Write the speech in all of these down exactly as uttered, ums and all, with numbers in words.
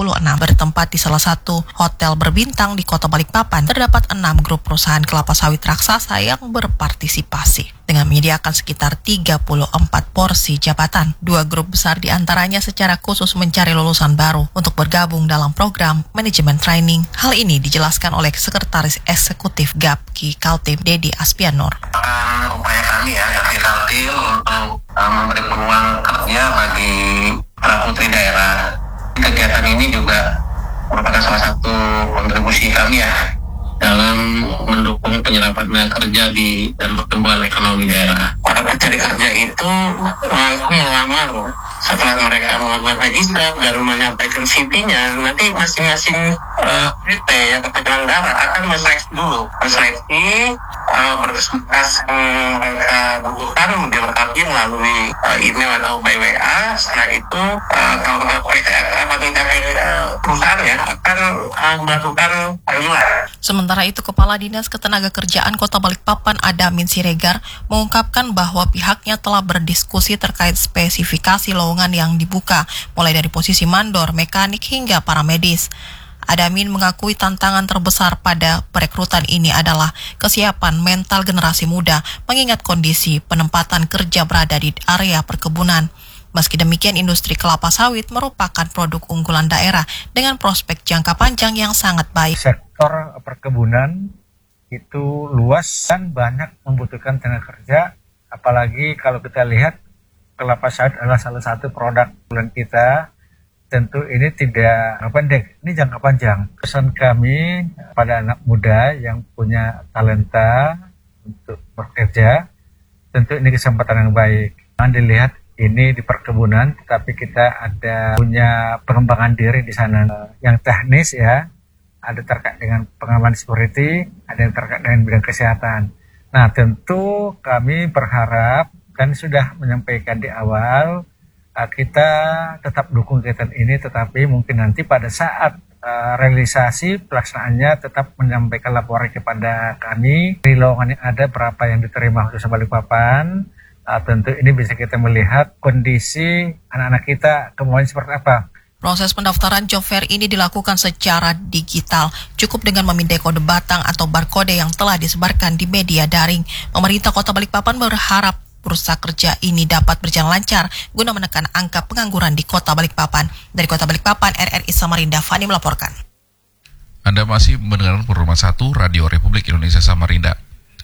puluh enam bertempat di salah satu hotel berbintang di Kota Balikpapan. Terdapat enam grup perusahaan kelapa sawit raksasa yang berpartisipasi dengan menyediakan sekitar tiga puluh empat porsi jabatan. Dua grup besar diantaranya secara khusus mencari lulusan baru untuk bergabung dalam program manajemen training. Hal ini dijelaskan oleh Sekretaris Eksekutif G A P K I Kaltim Dedi Aspianur. Akan upaya kami ya dari Kaltim untuk uh, memberi peluang kerja bagi para putri daerah. Kegiatan ini juga merupakan salah satu kontribusi kami ya dalam mendukung penyerapan kerja di dan pertumbuhan ekonomi daerah. Para pencari kerja itu melamar setelah mereka melakukan register dan menyampaikan C V-nya, nanti masing-masing uh, P T yang penyelenggara akan menseleksi dulu, menseleksi uh, berkas yang mereka butuhkan dilengkapi melalui uh, email atau by W A. Setelah itu uh, kalau P T atau perusahaan ya akan uh, melakukan panggilan. Sementara itu, Kepala Dinas Ketenagakerjaan Kota Balikpapan Adamin Siregar mengungkapkan bahwa pihaknya telah berdiskusi terkait spesifikasi lowongan yang dibuka, mulai dari posisi mandor, mekanik hingga para medis. Adamin mengakui tantangan terbesar pada perekrutan ini adalah kesiapan mental generasi muda mengingat kondisi penempatan kerja berada di area perkebunan. Meski demikian, industri kelapa sawit merupakan produk unggulan daerah dengan prospek jangka panjang yang sangat baik. Sektor perkebunan itu luas dan banyak membutuhkan tenaga kerja, apalagi kalau kita lihat kelapa sawit adalah salah satu produk unggulan kita. Tentu ini tidak pendek, ini jangka panjang. Pesan kami pada anak muda yang punya talenta untuk bekerja, tentu ini kesempatan yang baik. Jangan dilihat ini di perkebunan, tetapi kita ada punya pengembangan diri di sana yang teknis ya, ada terkait dengan pengamanan security, ada yang terkait dengan bidang kesehatan. Nah, tentu kami berharap dan sudah menyampaikan di awal, kita tetap dukung kegiatan ini, tetapi mungkin nanti pada saat uh, realisasi pelaksanaannya tetap menyampaikan laporan kepada kami. Di lowongan yang ada berapa yang diterima khusus Balikpapan. Uh, tentu ini bisa kita melihat kondisi anak-anak kita kemauannya seperti apa. Proses pendaftaran job fair ini dilakukan secara digital, cukup dengan memindai kode batang atau barcode yang telah disebarkan di media daring. Pemerintah Kota Balikpapan berharap bursa kerja ini dapat berjalan lancar guna menekan angka pengangguran di Kota Balikpapan. Dari Kota Balikpapan, R R I Samarinda, Fani melaporkan. Anda masih mendengarkan Program satu Radio Republik Indonesia Samarinda.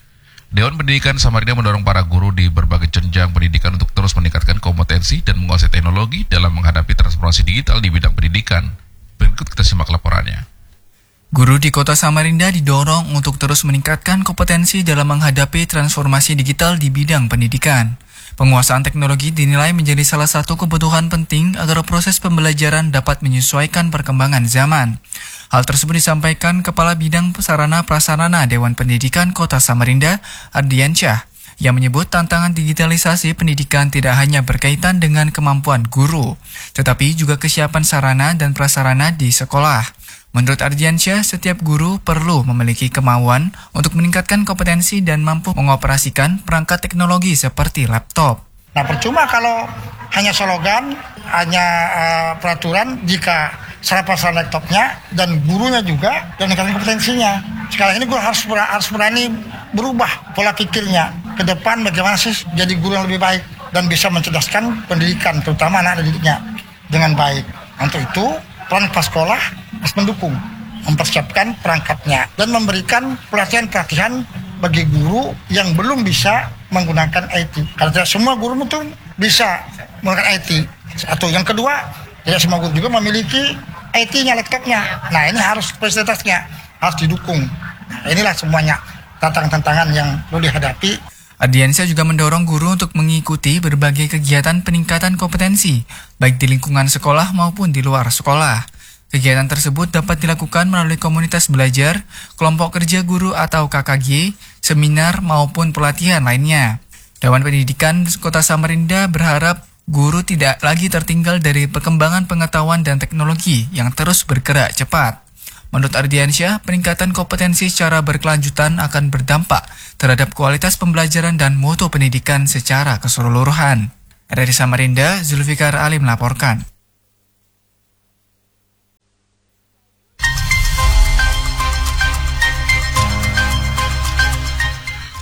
Dewan Pendidikan Samarinda mendorong para guru di berbagai jenjang pendidikan untuk terus meningkatkan kompetensi dan menguasai teknologi dalam menghadapi transformasi digital di bidang pendidikan. Berikut kita simak laporannya. Guru di Kota Samarinda didorong untuk terus meningkatkan kompetensi dalam menghadapi transformasi digital di bidang pendidikan. Penguasaan teknologi dinilai menjadi salah satu kebutuhan penting agar proses pembelajaran dapat menyesuaikan perkembangan zaman. Hal tersebut disampaikan Kepala Bidang Sarana Prasarana Dewan Pendidikan Kota Samarinda, Ardiansyah, yang menyebut tantangan digitalisasi pendidikan tidak hanya berkaitan dengan kemampuan guru, tetapi juga kesiapan sarana dan prasarana di sekolah. Menurut Ardiansyah, setiap guru perlu memiliki kemauan untuk meningkatkan kompetensi dan mampu mengoperasikan perangkat teknologi seperti laptop. Nah, percuma kalau hanya slogan, hanya uh, peraturan jika sarana prasarana laptopnya dan gurunya juga dan meningkatkan kompetensinya. Sekarang ini guru harus, harus berani berubah pola pikirnya ke depan, bagaimana sih jadi guru yang lebih baik dan bisa mencerdaskan pendidikan, terutama anak didiknya dengan baik. Untuk itu, peran kepala sekolah harus mendukung, mempersiapkan perangkatnya dan memberikan pelatihan-pelatihan bagi guru yang belum bisa menggunakan I T. Karena tidak semua guru itu bisa menggunakan I T. Atau yang kedua, tidak semua guru juga memiliki I T-nya, laptopnya. Nah, ini harus fasilitasnya harus didukung. Nah, inilah semuanya tantangan-tantangan yang perlu dihadapi. Ardiansyah juga mendorong guru untuk mengikuti berbagai kegiatan peningkatan kompetensi, baik di lingkungan sekolah maupun di luar sekolah. Kegiatan tersebut dapat dilakukan melalui komunitas belajar, kelompok kerja guru atau K K G, seminar maupun pelatihan lainnya. Dewan Pendidikan Kota Samarinda berharap guru tidak lagi tertinggal dari perkembangan pengetahuan dan teknologi yang terus bergerak cepat. Menurut Ardiansyah, peningkatan kompetensi secara berkelanjutan akan berdampak terhadap kualitas pembelajaran dan mutu pendidikan secara keseluruhan. R R I Samarinda, Zulfikar Ali melaporkan.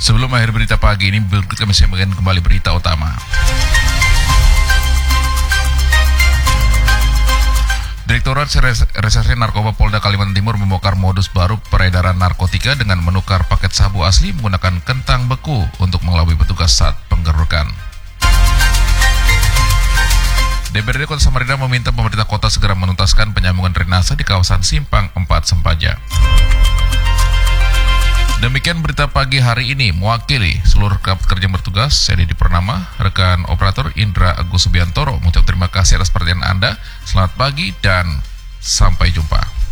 Sebelum akhir berita pagi ini, berikut kami sampaikan kembali berita utama. Direktorat Reserse Narkoba Polda Kalimantan Timur membongkar modus baru peredaran narkotika dengan menukar paket sabu asli menggunakan kentang beku untuk mengelabui petugas saat penggerebekan. D P R D Kota Samarinda meminta pemerintah kota segera menuntaskan penyambungan drainase di kawasan Simpang empat Sempaja. Demikian berita pagi hari ini. Mewakili seluruh kerabat kerja yang bertugas, saya Didi Purnama, rekan operator Indra Agus Subiantoro, mengucap terima kasih atas perhatian Anda. Selamat pagi dan sampai jumpa.